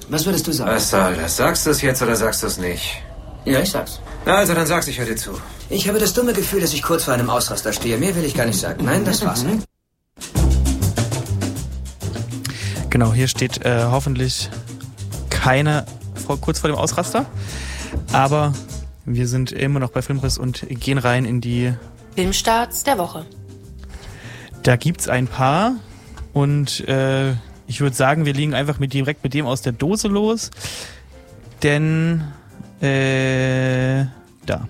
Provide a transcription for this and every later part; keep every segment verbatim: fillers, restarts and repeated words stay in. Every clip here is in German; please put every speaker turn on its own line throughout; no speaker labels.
Was würdest du sagen?
Was soll das? Sagst du es jetzt oder sagst du es nicht?
Ja, ich sag's.
Na, also dann sag's, ich höre dir zu.
Ich habe das dumme Gefühl, dass ich kurz vor einem Ausraster stehe. Mehr will ich gar nicht sagen. Nein, das war's.
Genau, hier steht äh, hoffentlich keiner vor, kurz vor dem Ausraster. Aber wir sind immer noch bei Filmriss und gehen rein in die
Filmstarts der Woche.
Da gibt's ein paar und äh, ich würde sagen, wir legen einfach mit direkt mit dem aus der Dose los. Denn äh, da.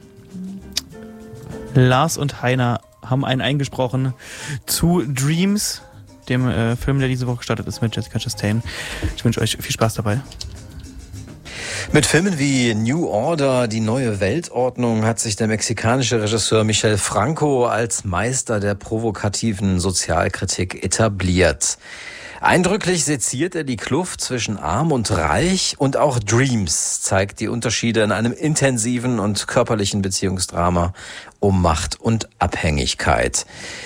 Lars und Heiner haben einen eingesprochen zu Dreams, dem äh, Film, der diese Woche gestartet ist mit Jessica Chastain. Ich wünsche euch viel Spaß dabei.
Mit Filmen wie New Order, die neue Weltordnung, hat sich der mexikanische Regisseur Michel Franco als Meister der provokativen Sozialkritik etabliert. Eindrücklich seziert er die Kluft zwischen Arm und Reich, und auch Dreams zeigt die Unterschiede in einem intensiven und körperlichen Beziehungsdrama um Macht und Abhängigkeit.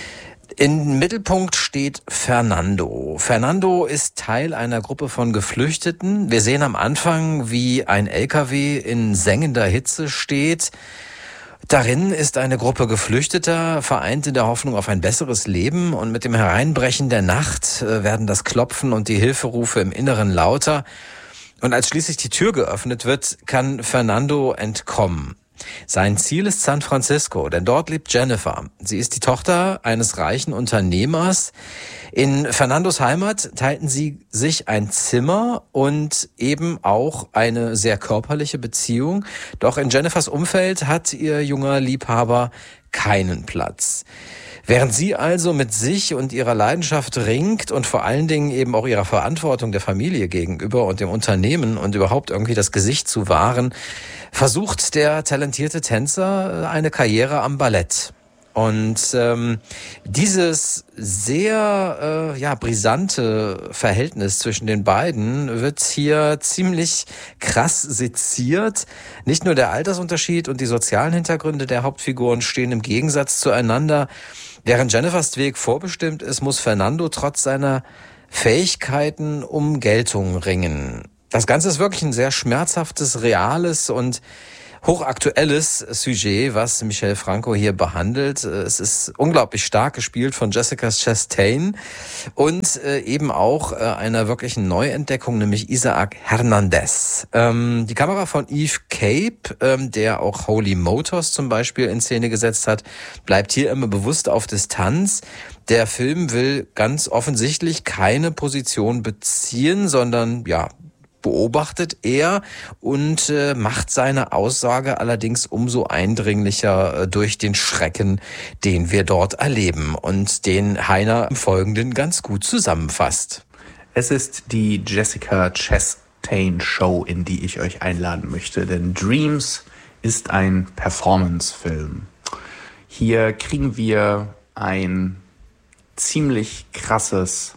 Im Mittelpunkt steht Fernando. Fernando ist Teil einer Gruppe von Geflüchteten. Wir sehen am Anfang, wie ein L K W in sengender Hitze steht. Darin ist eine Gruppe Geflüchteter, vereint in der Hoffnung auf ein besseres Leben, und mit dem Hereinbrechen der Nacht werden das Klopfen und die Hilferufe im Inneren lauter. Und als schließlich die Tür geöffnet wird, kann Fernando entkommen. Sein Ziel ist San Francisco, denn dort lebt Jennifer. Sie ist die Tochter eines reichen Unternehmers. In Fernandos Heimat teilten sie sich ein Zimmer und eben auch eine sehr körperliche Beziehung. Doch in Jennifers Umfeld hat ihr junger Liebhaber keinen Platz. Während sie also mit sich und ihrer Leidenschaft ringt und vor allen Dingen eben auch ihrer Verantwortung der Familie gegenüber und dem Unternehmen und überhaupt irgendwie das Gesicht zu wahren, versucht der talentierte Tänzer eine Karriere am Ballett. Und ähm, dieses sehr äh, ja brisante Verhältnis zwischen den beiden wird hier ziemlich krass seziert. Nicht nur der Altersunterschied und die sozialen Hintergründe der Hauptfiguren stehen im Gegensatz zueinander. Während Jennifers Weg vorbestimmt ist, muss Fernando trotz seiner Fähigkeiten um Geltung ringen. Das Ganze ist wirklich ein sehr schmerzhaftes, reales und hochaktuelles Sujet, was Michel Franco hier behandelt. Es ist unglaublich stark gespielt von Jessica Chastain und äh, eben auch äh, einer wirklichen Neuentdeckung, nämlich Isaac Hernandez. Ähm, die Kamera von Yves Cape, ähm, der auch Holy Motors zum Beispiel in Szene gesetzt hat, bleibt hier immer bewusst auf Distanz. Der Film will ganz offensichtlich keine Position beziehen, sondern ja, beobachtet er und äh, macht seine Aussage allerdings umso eindringlicher äh, durch den Schrecken, den wir dort erleben und den Heiner im Folgenden ganz gut zusammenfasst.
Es ist die Jessica Chastain Show, in die ich euch einladen möchte, denn Dreams ist ein Performance-Film. Hier kriegen wir ein ziemlich krasses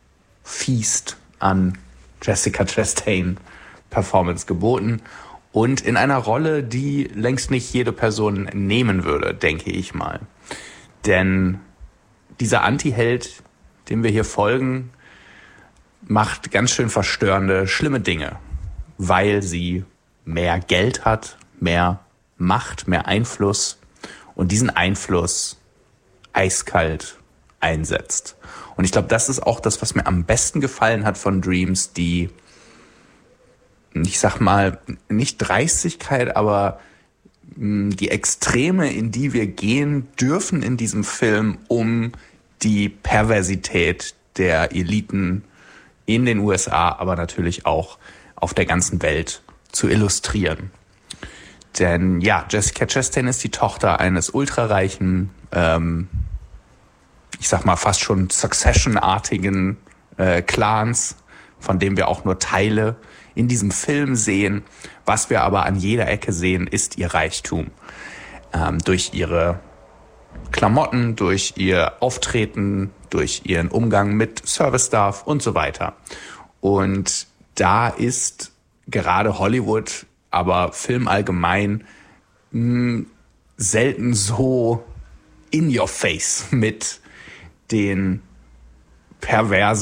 Feast an Jessica Chastain Performance geboten und in einer Rolle, die längst nicht jede Person nehmen würde, denke ich mal. Denn dieser Anti-Held, dem wir hier folgen, macht ganz schön verstörende, schlimme Dinge, weil sie mehr Geld hat, mehr Macht, mehr Einfluss und diesen Einfluss eiskalt einsetzt. Und ich glaube, das ist auch das, was mir am besten gefallen hat von Dreams, die, ich sag mal, nicht Dreistigkeit, aber die Extreme, in die wir gehen dürfen in diesem Film, um die Perversität der Eliten in den U S A, aber natürlich auch auf der ganzen Welt zu illustrieren. Denn ja, Jessica Chastain ist die Tochter eines ultrareichen, ähm, ich sag mal fast schon Succession-artigen äh, Clans, von dem wir auch nur Teile in diesem Film sehen. Was wir aber an jeder Ecke sehen, ist ihr Reichtum. Ähm, durch ihre Klamotten, durch ihr Auftreten, durch ihren Umgang mit Service-Staff und so weiter. Und da ist gerade Hollywood, aber Film allgemein, mh, selten so in your face mit den perversen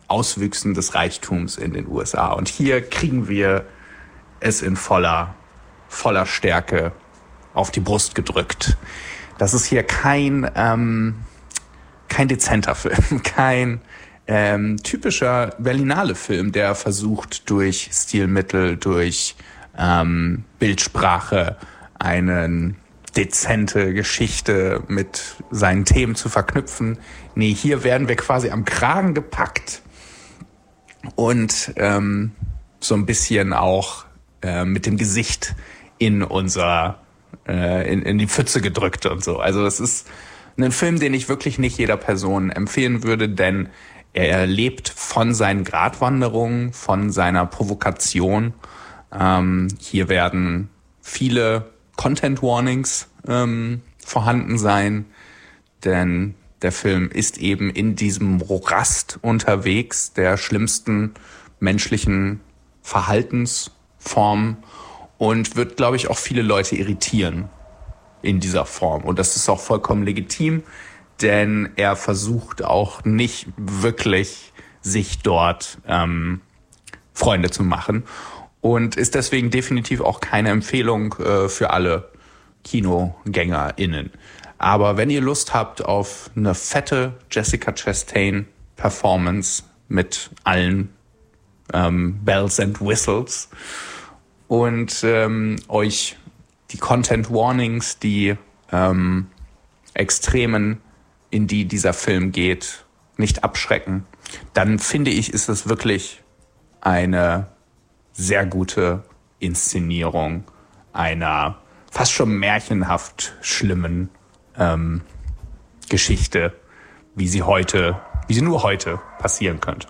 Auswüchsen des Reichtums in den U S A. Und hier kriegen wir es in voller, voller Stärke auf die Brust gedrückt. Das ist hier kein, ähm, kein dezenter Film, kein ähm, typischer Berlinale-Film, der versucht, durch Stilmittel, durch ähm, Bildsprache eine dezente Geschichte mit seinen Themen zu verknüpfen. Nee, hier werden wir quasi am Kragen gepackt und ähm, so ein bisschen auch äh, mit dem Gesicht in unser äh, in, in die Pfütze gedrückt und so. Also es ist ein Film, den ich wirklich nicht jeder Person empfehlen würde, denn er lebt von seinen Gratwanderungen, von seiner Provokation. Ähm, hier werden viele Content Warnings ähm, vorhanden sein, denn der Film ist eben in diesem Morast unterwegs der schlimmsten menschlichen Verhaltensformen und wird, glaube ich, auch viele Leute irritieren in dieser Form. Und das ist auch vollkommen legitim, denn er versucht auch nicht wirklich, sich dort ähm, Freunde zu machen und ist deswegen definitiv auch keine Empfehlung äh, für alle KinogängerInnen. Aber wenn ihr Lust habt auf eine fette Jessica Chastain Performance mit allen ähm, Bells and Whistles und ähm, euch die Content Warnings, die ähm, Extremen, in die dieser Film geht, nicht abschrecken, dann finde ich, ist es wirklich eine sehr gute Inszenierung einer fast schon märchenhaft schlimmen ähm, Geschichte, wie sie heute, wie sie nur heute passieren könnte.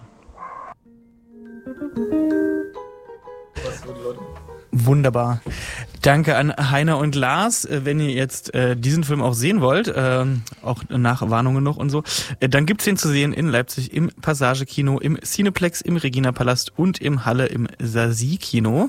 Wunderbar. Danke an Heiner und Lars. Wenn ihr jetzt äh, diesen Film auch sehen wollt, äh, auch nach Warnungen noch und so, äh, dann gibt's den zu sehen in Leipzig im Passage-Kino, im Cineplex, im Regina-Palast und im Halle im Sasi-Kino.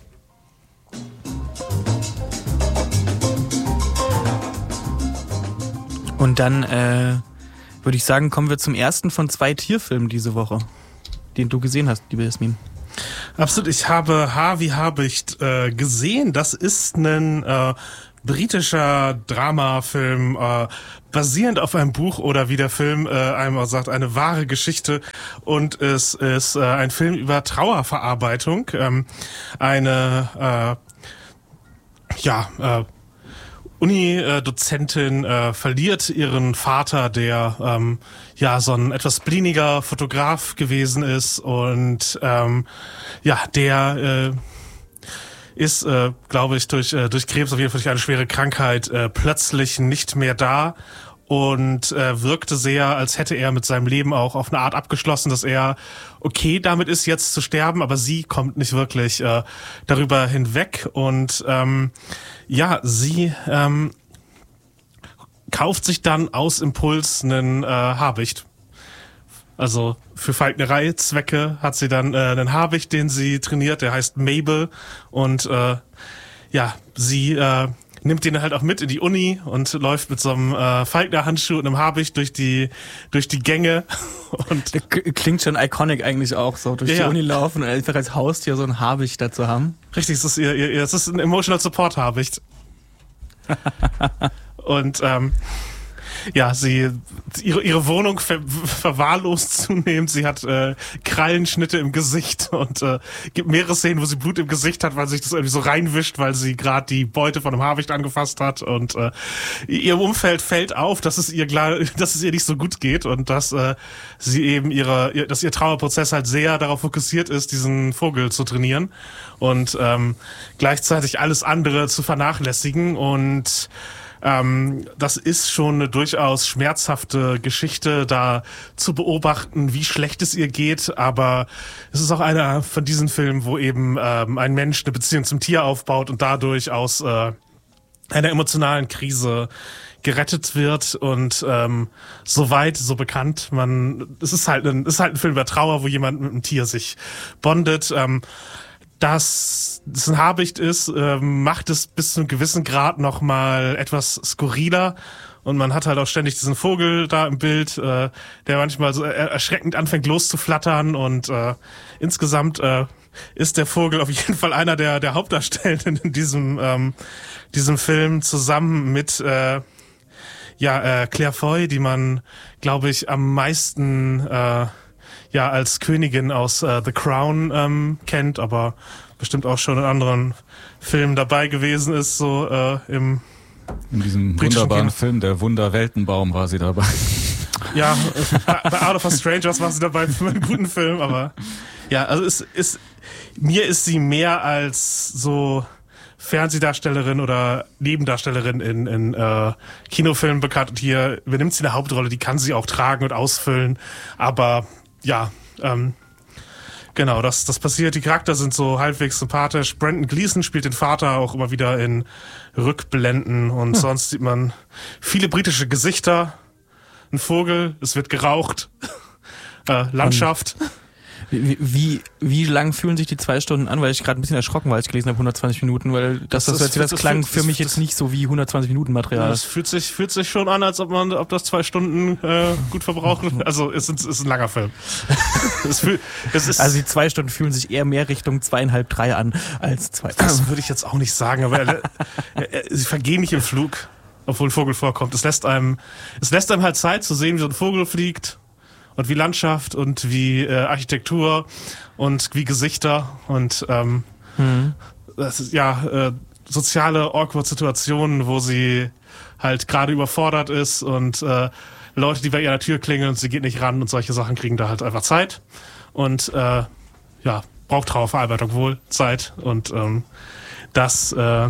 Und dann äh, würde ich sagen, kommen wir zum ersten von zwei Tierfilmen diese Woche, den du gesehen hast, liebe Jasmin.
Absolut, ich habe Haar wie Habicht äh, gesehen. Das ist ein äh, britischer Dramafilm, äh, basierend auf einem Buch oder wie der Film äh, einmal sagt, eine wahre Geschichte. Und es ist äh, ein Film über Trauerverarbeitung. Ähm, eine äh, ja äh, Uni-Dozentin äh, verliert ihren Vater, der ähm, ja so ein etwas spleeniger Fotograf gewesen ist und ähm, ja, der äh, ist, äh, glaube ich, durch äh, durch Krebs, auf jeden Fall durch eine schwere Krankheit, äh, plötzlich nicht mehr da und äh, wirkte sehr, als hätte er mit seinem Leben auch auf eine Art abgeschlossen, dass er okay damit ist, jetzt zu sterben, aber sie kommt nicht wirklich äh, darüber hinweg und ähm, ja, sie ähm, kauft sich dann aus Impuls einen äh, Habicht. Also für Falknerei-Zwecke hat sie dann äh, einen Habicht, den sie trainiert, der heißt Mabel und äh, ja, sie äh, nimmt den halt auch mit in die Uni und läuft mit so einem äh, Falkner-Handschuh und einem Habicht durch die durch die Gänge. Und
klingt schon iconic eigentlich auch, so durch ja, die ja. Uni laufen und einfach als Haustier so ein Habicht dazu haben.
Richtig, es ist ihr, ihr, es ist ein Emotional Support Habicht. Und ähm, ja, sie ihre ihre Wohnung ver, verwahrlost zunehmend. Sie hat äh, Krallenschnitte im Gesicht und äh, gibt mehrere Szenen, wo sie Blut im Gesicht hat, weil sie sich das irgendwie so reinwischt, weil sie gerade die Beute von einem Habicht angefasst hat. Und äh, ihrem Umfeld fällt auf, dass es ihr klar, dass es ihr nicht so gut geht und dass äh, sie eben ihre, ihr, dass ihr Trauerprozess halt sehr darauf fokussiert ist, diesen Vogel zu trainieren und ähm, gleichzeitig alles andere zu vernachlässigen und Ähm, das ist schon eine durchaus schmerzhafte Geschichte, da zu beobachten, wie schlecht es ihr geht. Aber es ist auch einer von diesen Filmen, wo eben ähm, ein Mensch eine Beziehung zum Tier aufbaut und dadurch aus äh, einer emotionalen Krise gerettet wird und ähm, so weit, so bekannt. Man, es ist halt ein, es ist halt ein Film über Trauer, wo jemand mit einem Tier sich bondet. Ähm, Dass es ein Habicht ist, ähm, macht es bis zu einem gewissen Grad nochmal etwas skurriler Und man hat halt auch ständig diesen Vogel da im Bild, äh, der manchmal so er- erschreckend anfängt loszuflattern. Und äh, insgesamt äh, ist der Vogel auf jeden Fall einer der, der Hauptdarstellenden in diesem, ähm, diesem Film, zusammen mit äh, ja äh, Claire Foy, die man, glaube ich, am meisten äh, ja als Königin aus äh, The Crown ähm, kennt, aber bestimmt auch schon in anderen Filmen dabei gewesen ist, so äh, im
In diesem
britischen
wunderbaren
Kino.
Film, der Wunderweltenbaum, war sie dabei.
Ja, bei bei Out of Us Strangers war sie dabei für einen guten Film, aber ja, also es ist, mir ist sie mehr als so Fernsehdarstellerin oder Nebendarstellerin in, in äh, Kinofilmen bekannt. Und hier übernimmt sie eine Hauptrolle, die kann sie auch tragen und ausfüllen, aber ja, ähm, genau, das, das passiert. Die Charakter sind so halbwegs sympathisch. Brendan Gleeson spielt den Vater auch immer wieder in Rückblenden und hm. sonst sieht man viele britische Gesichter, ein Vogel, es wird geraucht, äh, Landschaft.
Wie, wie, wie lang fühlen sich die zwei Stunden an? Weil ich gerade ein bisschen erschrocken war, als ich gelesen habe, hundertzwanzig Minuten, weil das, das, das, das, das klang
das,
für mich
das,
jetzt nicht so wie hundertzwanzig Minuten Material.
Das fühlt sich, fühlt sich schon an, als ob man, ob das zwei Stunden äh, gut verbrauchen. Also es ist, es ist ein langer Film. es fühl, es ist,
also die zwei Stunden fühlen sich eher mehr Richtung zweieinhalb, drei an als zwei.
Das würde ich jetzt auch nicht sagen, aber er, er, er, sie vergehen nicht im Flug, obwohl ein Vogel vorkommt. Es lässt einem, es lässt einem halt Zeit zu sehen, wie so ein Vogel fliegt. Und wie Landschaft und wie äh, Architektur und wie Gesichter und ähm, mhm. das ist, ja äh, soziale awkward Situationen, wo sie halt gerade überfordert ist und äh, Leute, die bei ihrer Tür klingeln und sie geht nicht ran und solche Sachen kriegen da halt einfach Zeit und äh, ja braucht Trauerverarbeitung wohl Zeit und ähm, das äh,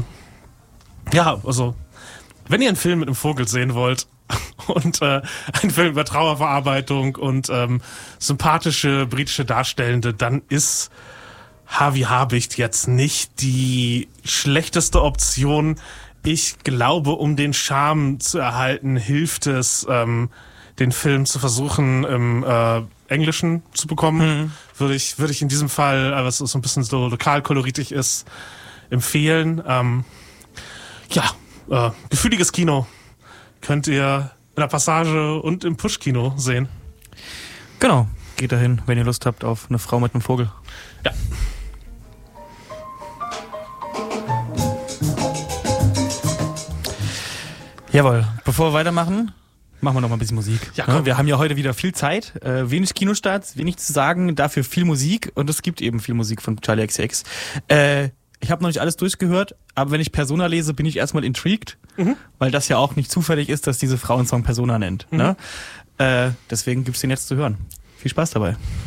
ja also wenn ihr einen Film mit einem Vogel sehen wollt und äh, ein Film über Trauerverarbeitung und ähm, sympathische britische Darstellende, dann ist Harvey Habicht jetzt nicht die schlechteste Option. Ich glaube, um den Charme zu erhalten, hilft es, ähm, den Film zu versuchen im äh, Englischen zu bekommen. Mhm. Würde ich, würde ich in diesem Fall, weil es so ein bisschen so lokalkoloritig ist, empfehlen. Ähm, ja, äh, gefühliges Kino. Könnt ihr in der Passage und im Push-Kino sehen.
Genau, geht dahin, wenn ihr Lust habt auf eine Frau mit einem Vogel.
Ja.
Jawohl, bevor wir weitermachen, machen wir noch mal ein bisschen Musik.
Ja, komm.
Wir haben ja heute wieder viel Zeit, äh, wenig Kinostarts, wenig zu sagen, dafür viel Musik und es gibt eben viel Musik von Charli X C X. Äh, Ich habe noch nicht alles durchgehört, aber wenn ich Persona lese, bin ich erstmal intrigued, mhm. weil das ja auch nicht zufällig ist, dass diese Frau einen Song Persona nennt. Mhm. Ne? Äh, deswegen gibt's den jetzt zu hören. Viel Spaß dabei.